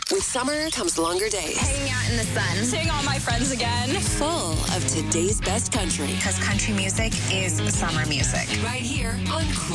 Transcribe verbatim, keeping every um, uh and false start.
With summer comes longer days. Hanging out in the sun. Seeing all my friends again. Full of today's best country. Because country music is summer music. Right here on Cool